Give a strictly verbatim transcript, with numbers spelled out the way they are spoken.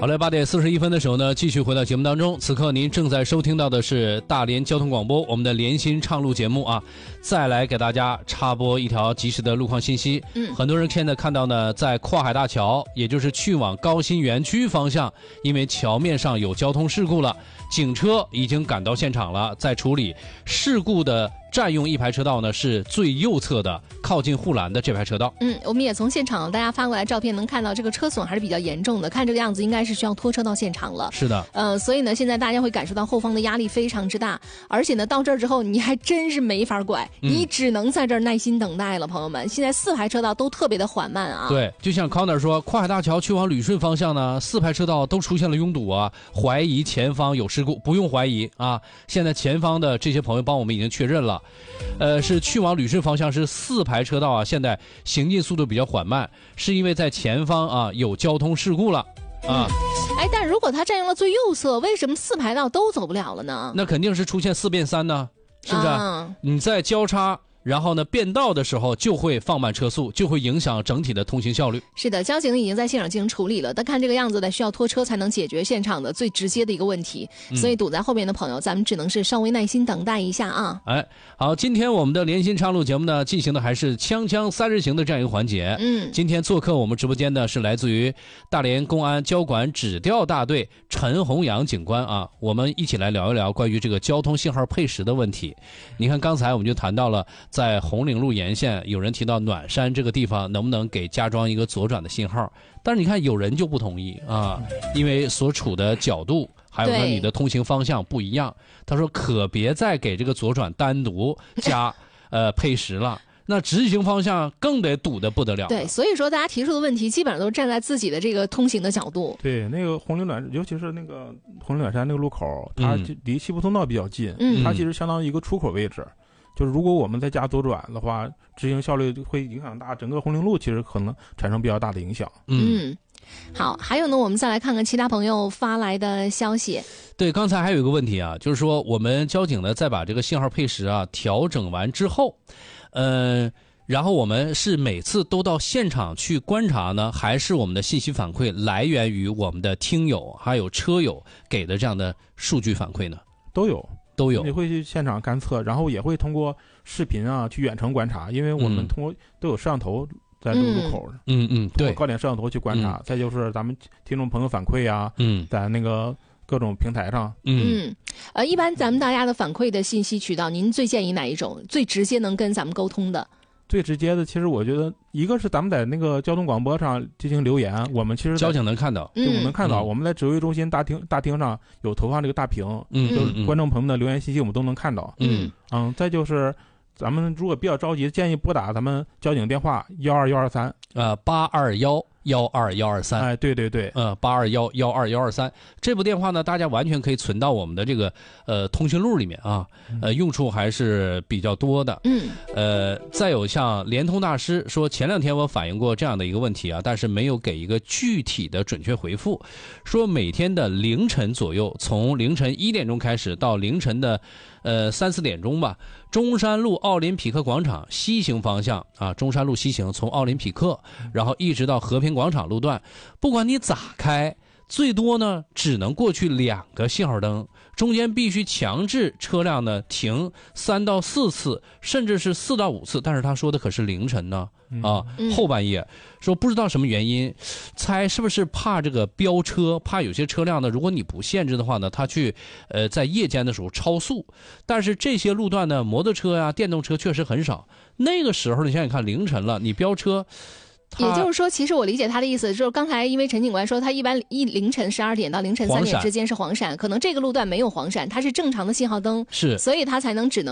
好了，八点四十一分的时候呢，继续回到节目当中。此刻您正在收听到的是大连交通广播我们的联心畅路节目啊。再来给大家插播一条及时的路况信息。嗯，很多人现在看到呢，在跨海大桥，也就是去往高新园区方向，因为桥面上有交通事故了，警车已经赶到现场了，在处理事故的。占用一排车道呢，是最右侧的靠近护栏的这排车道。 嗯，我们也从现场大家发过来照片能看到，这个车损还是比较严重的，看这个样子应该是需要拖车到现场了。 是的， 呃，所以呢，现在大家会感受到后方的压力非常之大，而且呢，到这儿之后你还真是没法拐，嗯、你只能在这儿耐心等待了，朋友们。现在四排车道都特别的缓慢啊。 对，就像康 o 说，跨海大桥去往旅顺方向呢，四排车道都出现了拥堵啊，怀疑前方有事故，不用怀疑啊，现在前方的这些朋友帮我们已经确认了，呃。是去往旅顺方向是四排车道啊，现在行进速度比较缓慢，是因为在前方啊有交通事故了啊。 嗯、哎，但如果它占用了最右侧，为什么四排道都走不了了呢？ 那肯定是出现四变三呢，是不是？啊、你在交叉。然后呢，变道的时候就会放慢车速，就会影响整体的通行效率。 是的，交警已经在现场进行处理了，但看这个样子呢，需要拖车才能解决现场的最直接的一个问题。嗯、所以堵在后面的朋友，咱们只能是稍微耐心等待一下啊。 哎，好，今天我们的联心畅路节目呢，进行的还是锵锵三人行的这样一个环节。嗯，今天做客我们直播间的是来自于大连公安交管指调大队陈洪阳警官啊，我们一起来聊一聊关于这个交通信号配时的问题。你看，刚才我们就谈到了。在红岭路沿线，有人提到暖山这个地方能不能给加装一个左转的信号？但是你看，有人就不同意啊，因为所处的角度，还有呢你的通行方向不一样。他说可别再给这个左转单独加呃配时了。那直行方向更得堵得不得了。 对，所以说大家提出的问题基本上都是站在自己的这个通行的角度。 对，那个红岭暖，尤其是那个红岭暖山那个路口，它离西部通道比较近，嗯、它其实相当于一个出口位置。就是如果我们再加左转的话，执行效率会影响大，整个红岭路其实可能产生比较大的影响。 嗯，好，还有呢，我们再来看看其他朋友发来的消息。 对，刚才还有一个问题啊，就是说我们交警呢在把这个信号配时啊调整完之后，嗯、呃。然后我们是每次都到现场去观察呢，还是我们的信息反馈来源于我们的听友还有车友给的这样的数据反馈呢？ 都有。 都有， 你会去现场勘测，然后也会通过视频啊去远程观察，因为我们通过、嗯、都有摄像头在路路口， 嗯嗯，对， 高点摄像头去观察。嗯、再就是咱们听众朋友反馈啊，嗯，在那个各种平台上， 嗯，呃，一般咱们大家的反馈的信息渠道，您最建议哪一种？最直接能跟咱们沟通的？ 最直接的，其实我觉得一个是咱们在那个交通广播上进行留言，我们其实交警能看到， 对，我能看到，嗯、我们在指挥中心大厅大厅上有投放这个大屏，嗯，就是观众朋友们的留言信息我们都能看到，嗯嗯，再就是咱们如果比较着急，建议拨打咱们交警电话幺二幺二三， 呃，八二幺。幺二幺二三， 哎，对对对， 嗯，八二幺幺二幺二三，这部电话呢，大家完全可以存到我们的这个呃通讯录里面啊，呃，用处还是比较多的。嗯，呃，再有像联通大师说，前两天我反映过这样的一个问题啊，但是没有给一个具体的准确回复，说每天的凌晨左右，从凌晨一点钟开始到凌晨的呃三四点钟吧，中山路奥林匹克广场西行方向啊，中山路西行从奥林匹克，然后一直到和平广场路段，不管你咋开，最多呢只能过去两个信号灯，中间必须强制车辆呢停三到四次，甚至是四到五次。但是他说的可是凌晨呢，啊，嗯、后半夜，说不知道什么原因，猜是不是怕这个飙车，怕有些车辆呢，如果你不限制的话呢，他去呃在夜间的时候超速。但是这些路段呢，摩托车呀、电动车确实很少。那个时候你想想看，凌晨了，你飙车。 也就是说，其实我理解他的意思，就是刚才因为陈警官说他一般一凌晨十二点到凌晨三点之间是黄闪，可能这个路段没有黄闪，它是正常的信号灯， 是， 所以他才能只能